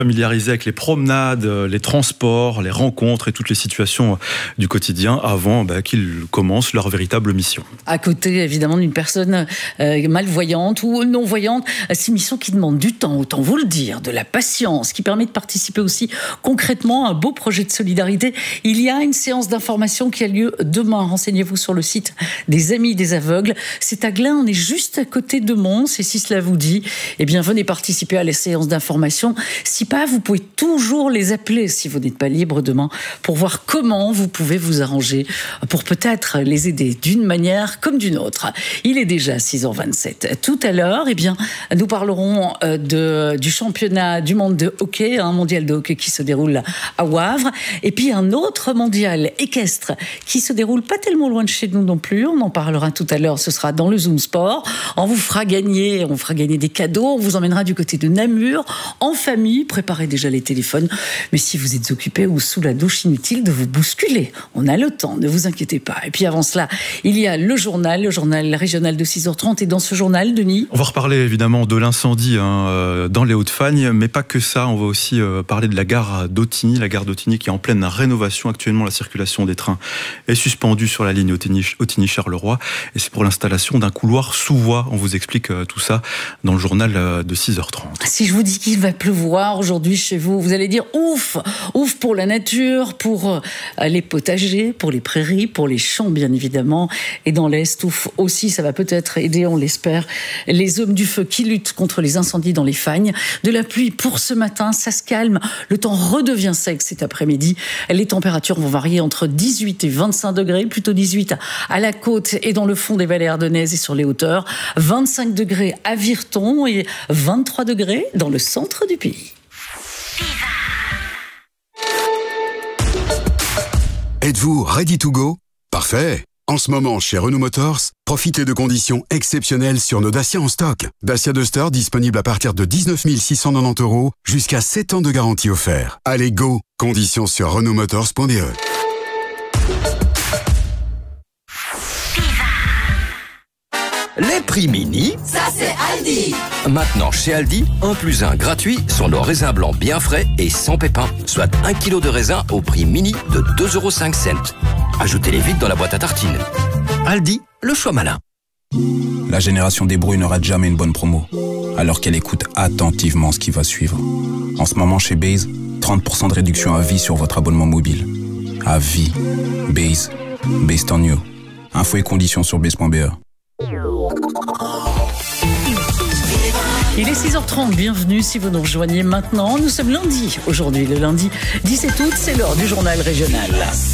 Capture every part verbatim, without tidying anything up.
Familiarisés avec les promenades, les transports, les rencontres et toutes les situations du quotidien avant bah, qu'ils commencent leur véritable mission. À côté, évidemment, d'une personne euh, malvoyante ou non-voyante, c'est une mission qui demande du temps, autant vous le dire, de la patience, qui permet de participer aussi concrètement à un beau projet de solidarité. Il y a une séance d'information qui a lieu demain. Renseignez-vous sur le site des Amis des Aveugles. C'est à Glun, on est juste à côté de Mons. Et si cela vous dit, eh bien, venez participer à la séance d'information. Si pas, vous pouvez toujours les appeler si vous n'êtes pas libre demain pour voir comment vous pouvez vous arranger pour peut-être les aider d'une manière comme d'une autre. Il est déjà six heures vingt-sept. Tout à l'heure, eh bien, nous parlerons de, du championnat du monde de hockey, un mondial de hockey qui se déroule à Wavre, et puis un autre mondial équestre qui se déroule pas tellement loin de chez nous non plus. On en parlera tout à l'heure, ce sera dans le Zoom Sport. On vous fera gagner, on fera gagner des cadeaux, on vous emmènera du côté de Namur, en famille. Préparez déjà les téléphones, mais si vous êtes occupé ou sous la douche, inutile de vous bousculer. On a le temps, ne vous inquiétez pas. Et puis avant cela, il y a le journal, le journal régional de six heures trente. Et dans ce journal, Denis, on va reparler évidemment de l'incendie hein, dans les Hauts-de-Fagne, mais pas que ça. On va aussi euh, parler de la gare d'Ottigny, la gare d'Ottigny qui est en pleine rénovation. Actuellement, la circulation des trains est suspendue sur la ligne Ottigny-Charleroi, et c'est pour l'installation d'un couloir sous voie. On vous explique euh, tout ça dans le journal euh, de six heures trente. Si je vous dis qu'il va pleuvoir aujourd'hui chez vous, vous allez dire ouf, ouf pour la nature, pour les potagers, pour les prairies, pour les champs bien évidemment. Et dans l'Est, ouf aussi, ça va peut-être aider, on l'espère, les hommes du feu qui luttent contre les incendies dans les fagnes. De la pluie pour ce matin, ça se calme, le temps redevient sec cet après-midi. Les températures vont varier entre dix-huit et vingt-cinq degrés, plutôt dix-huit à la côte et dans le fond des vallées ardennaises et sur les hauteurs, vingt-cinq degrés à Virton et vingt-trois degrés dans le centre du pays. Êtes-vous ready to go? Parfait! En ce moment, chez Renault Motors, profitez de conditions exceptionnelles sur nos Dacia en stock. Dacia Duster disponible à partir de dix-neuf mille six cent quatre-vingt-dix euros, jusqu'à sept ans de garantie offert. Allez, go! Conditions sur renault motors point b e. Les prix mini, ça c'est Aldi. Maintenant chez Aldi, un plus un gratuit sur nos raisins blancs bien frais et sans pépins, soit un kilo de raisin au prix mini de deux euros cinq. Ajoutez-les vite dans la boîte à tartines. Aldi, le choix malin. La génération des brouilles ne rate jamais une bonne promo, alors qu'elle écoute attentivement ce qui va suivre. En ce moment chez Base, trente pour cent de réduction à vie sur votre abonnement mobile. À vie. Base. Based on you. Infos et conditions sur base point b e. Il est six heures trente, bienvenue si vous nous rejoignez maintenant. Nous sommes lundi, aujourd'hui le lundi dix-sept août, c'est l'heure du journal régional.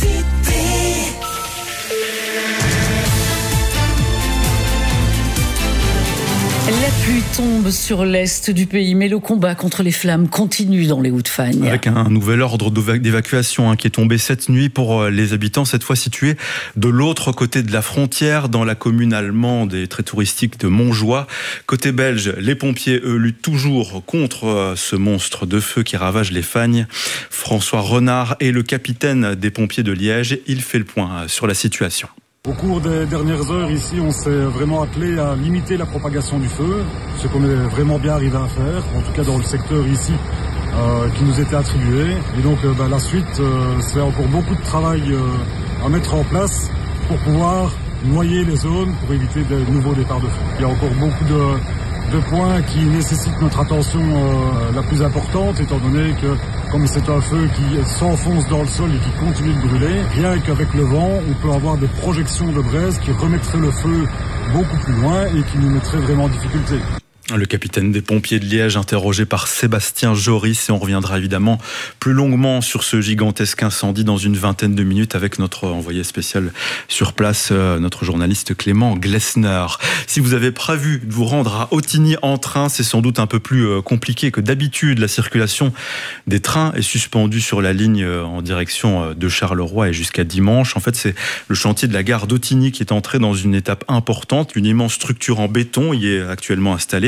La pluie tombe sur l'est du pays, mais le combat contre les flammes continue dans les Hauts-de-Fagne. Avec un nouvel ordre d'évacuation hein, qui est tombé cette nuit pour les habitants, cette fois situés de l'autre côté de la frontière, dans la commune allemande et très touristique de Montjoie. Côté belge, les pompiers, eux, luttent toujours contre ce monstre de feu qui ravage les Fagnes. François Renard est le capitaine des pompiers de Liège. Il fait le point sur la situation. Au cours des dernières heures, ici, on s'est vraiment attelé à limiter la propagation du feu, ce qu'on est vraiment bien arrivé à faire, en tout cas dans le secteur ici euh, qui nous était attribué. Et donc euh, bah, la suite, euh, c'est encore beaucoup de travail euh, à mettre en place pour pouvoir noyer les zones, pour éviter de nouveaux départs de feu. Il y a encore beaucoup de, de points qui nécessitent notre attention euh, la plus importante, étant donné que comme c'est un feu qui s'enfonce dans le sol et qui continue de brûler, rien qu'avec le vent, on peut avoir des projections de braise qui remettraient le feu beaucoup plus loin et qui nous mettraient vraiment en difficulté. Le capitaine des pompiers de Liège, interrogé par Sébastien Joris, et on reviendra évidemment plus longuement sur ce gigantesque incendie dans une vingtaine de minutes avec notre envoyé spécial sur place, notre journaliste Clément Glessner. Si vous avez prévu de vous rendre à Ottigny en train, c'est sans doute un peu plus compliqué que d'habitude. La circulation des trains est suspendue sur la ligne en direction de Charleroi et jusqu'à dimanche. En fait, c'est le chantier de la gare d'Ottigny qui est entré dans une étape importante. Une immense structure en béton y est actuellement installée.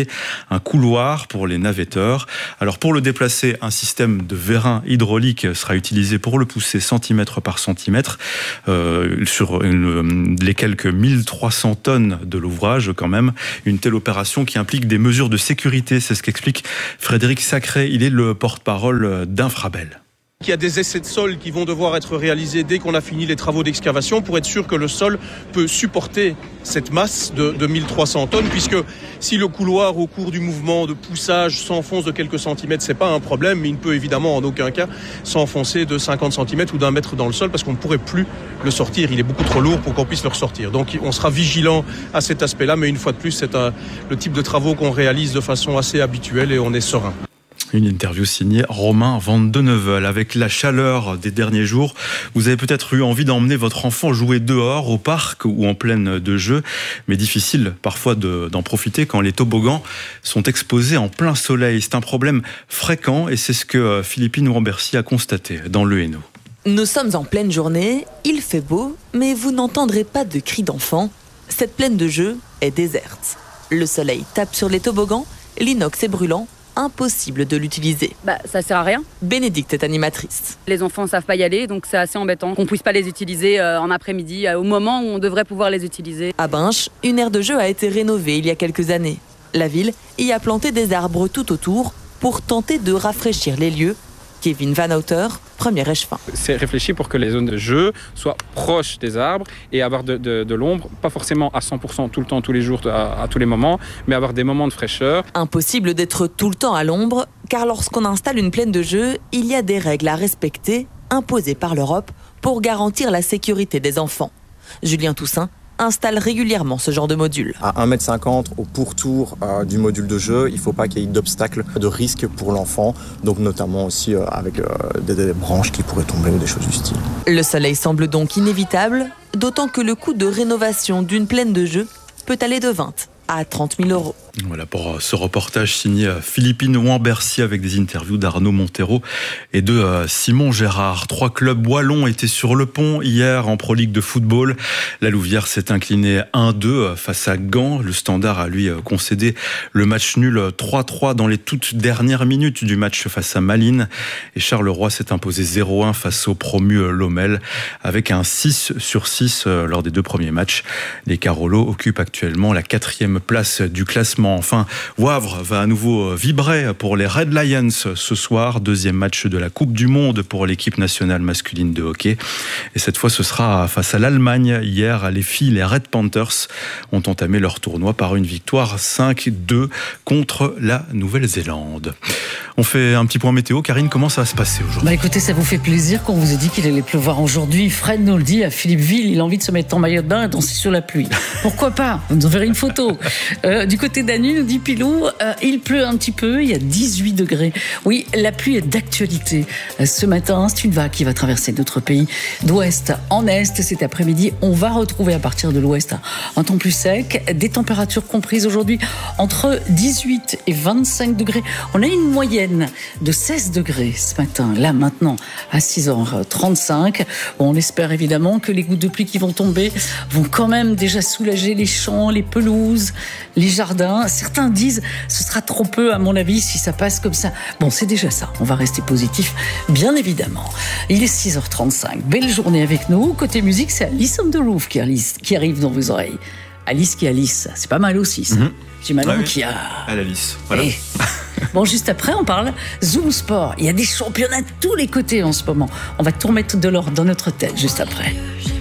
un couloir pour les navetteurs. Alors pour le déplacer, un système de vérin hydraulique sera utilisé pour le pousser centimètre par centimètre euh, sur une, les quelques mille trois cents tonnes de l'ouvrage quand même. Une telle opération qui implique des mesures de sécurité, c'est ce qu'explique Frédéric Sacré. Il est le porte-parole d'Infrabel. Il y a des essais de sol qui vont devoir être réalisés dès qu'on a fini les travaux d'excavation pour être sûr que le sol peut supporter cette masse de, de mille trois cents tonnes, puisque si le couloir au cours du mouvement de poussage s'enfonce de quelques centimètres, c'est pas un problème, mais il ne peut évidemment en aucun cas s'enfoncer de cinquante centimètres ou d'un mètre dans le sol parce qu'on ne pourrait plus le sortir. Il est beaucoup trop lourd pour qu'on puisse le ressortir. Donc on sera vigilant à cet aspect-là, mais une fois de plus, c'est un, le type de travaux qu'on réalise de façon assez habituelle et on est serein. Une interview signée Romain Van de Neuvel. Avec la chaleur des derniers jours, vous avez peut-être eu envie d'emmener votre enfant jouer dehors, au parc ou en pleine de jeu, mais difficile parfois de, d'en profiter quand les toboggans sont exposés en plein soleil. C'est un problème fréquent et c'est ce que Philippine Ouambercy a constaté dans le Hainaut. Nous sommes en pleine journée, il fait beau, mais vous n'entendrez pas de cris d'enfants. Cette plaine de jeu est déserte. Le soleil tape sur les toboggans, l'inox est brûlant, impossible de l'utiliser. Bah, ça sert à rien. Bénédicte est animatrice. Les enfants savent pas y aller, donc c'est assez embêtant qu'on puisse pas les utiliser euh, en après-midi, euh, au moment où on devrait pouvoir les utiliser. À Binche, une aire de jeu a été rénovée il y a quelques années. La ville y a planté des arbres tout autour pour tenter de rafraîchir les lieux. Kevin Van Houter, premier échevin. C'est réfléchi pour que les zones de jeu soient proches des arbres et avoir de, de, de l'ombre, pas forcément à cent pour cent tout le temps, tous les jours, à, à tous les moments, mais avoir des moments de fraîcheur. Impossible d'être tout le temps à l'ombre, car lorsqu'on installe une plaine de jeu, il y a des règles à respecter, imposées par l'Europe, pour garantir la sécurité des enfants. Julien Toussaint installe régulièrement ce genre de module. À un mètre cinquante au pourtour euh, du module de jeu, il ne faut pas qu'il y ait d'obstacles, de risques pour l'enfant, donc notamment aussi euh, avec euh, des, des branches qui pourraient tomber ou des choses du style. Le soleil semble donc inévitable, d'autant que le coût de rénovation d'une plaine de jeu peut aller de vingt à trente mille euros. Voilà pour ce reportage signé Philippine Ouambercy avec des interviews d'Arnaud Montero et de Simon Gérard. Trois clubs wallons étaient sur le pont hier en Pro League de football. La Louvière s'est inclinée un deux face à Gand. Le Standard a lui concédé le match nul trois trois dans les toutes dernières minutes du match face à Malines. Et Charleroi s'est imposé zéro un face au promu Lommel avec un six sur six lors des deux premiers matchs. Les Carolos occupent actuellement la quatrième place du classement. Enfin, Wavre va à nouveau vibrer pour les Red Lions ce soir. Deuxième match de la Coupe du Monde pour l'équipe nationale masculine de hockey. Et cette fois, ce sera face à l'Allemagne. Hier, les filles, les Red Panthers, ont entamé leur tournoi par une victoire cinq deux contre la Nouvelle-Zélande. On fait un petit point météo. Karine, comment ça va se passer aujourd'hui ? Bah écoutez, ça vous fait plaisir qu'on vous ait dit qu'il allait pleuvoir aujourd'hui. Fred nous le dit à Philippeville, il a envie de se mettre en maillot de bain et danser sur la pluie. Pourquoi pas ? Vous nous enverrez une photo. Euh, du côté d'Anu, nous dit Pilou, euh, il pleut un petit peu, il y a dix-huit degrés. Oui, la pluie est d'actualité. Euh, ce matin, c'est une vague qui va traverser notre pays d'ouest en est. Cet après-midi, on va retrouver à partir de l'ouest un temps plus sec, des températures comprises aujourd'hui entre dix-huit et vingt-cinq degrés. On a une moyenne de seize degrés ce matin, là maintenant à six heures trente-cinq. Bon, on espère évidemment que les gouttes de pluie qui vont tomber vont quand même déjà soulager les champs, les pelouses, les jardins. Certains disent ce sera trop peu à mon avis si ça passe comme ça. Bon, c'est déjà ça, on va rester positif bien évidemment. Il est six heures trente-cinq, belle journée avec nous. Côté musique, c'est Alice on the Roof qui arrive dans vos oreilles. Alice qui Alice, c'est pas mal aussi ça. Mm-hmm. J'ai ma langue qui a... À l'Alice, voilà. Et... Bon, juste après, on parle Zoom Sport. Il y a des championnats de tous les côtés en ce moment. On va tout remettre de l'ordre dans notre tête juste après.